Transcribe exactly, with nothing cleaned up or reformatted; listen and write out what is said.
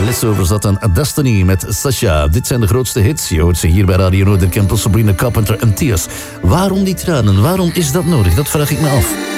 Alesso verzat aan Destiny met Sasha. Dit zijn de grootste hits. Je hoort ze hier bij Radio Noorderkempel, Sabrina Carpenter en Tears. Waarom die tranen? Waarom is dat nodig? Dat vraag ik me af.